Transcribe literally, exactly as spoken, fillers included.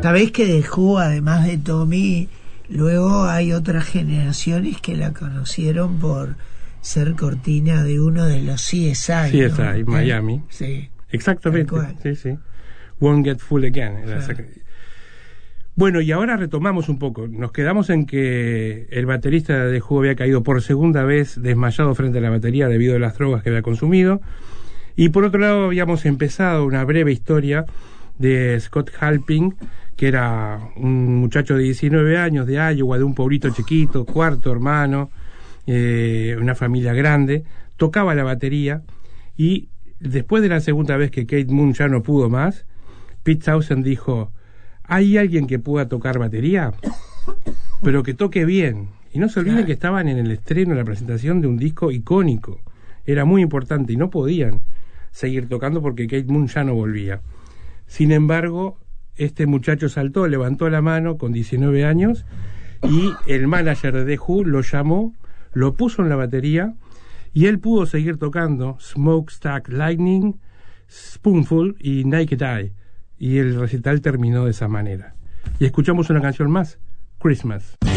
Sabés que The Who, además de Tommy, luego hay otras generaciones que la conocieron por ser cortina de uno de los C S I. C S I, ¿no? Miami. ¿Eh? Sí. Exactamente. Sí, sí. Won't Get Full Again. Era Claro. esa... Bueno, y ahora retomamos un poco. Nos quedamos en que el baterista de The Who había caído por segunda vez desmayado frente a la batería debido a las drogas que había consumido. Y por otro lado habíamos empezado una breve historia de Scott Halpin, que era un muchacho de diecinueve años de Iowa, de un pueblito chiquito, cuarto hermano, eh, una familia grande, tocaba la batería, y después de la segunda vez que Keith Moon ya no pudo más, Pete Townshend dijo: ¿hay alguien que pueda tocar batería? Pero que toque bien. Y no se olviden Claro. que estaban en el estreno, en la presentación de un disco icónico. Era muy importante y no podían seguir tocando porque Keith Moon ya no volvía. Sin embargo, este muchacho saltó, levantó la mano con diecinueve años, y el manager de The Who lo llamó, lo puso en la batería, y él pudo seguir tocando Smokestack Lightning, Spoonful y Naked Eye. Y el recital terminó de esa manera. Y escuchamos una canción más, Christmas.